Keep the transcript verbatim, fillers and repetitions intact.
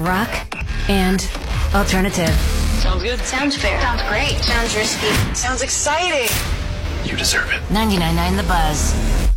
rock and alternative. Sounds good. Sounds fair. Sounds great. Sounds risky. Sounds exciting. You deserve it. ninety-nine point nine The Buzz.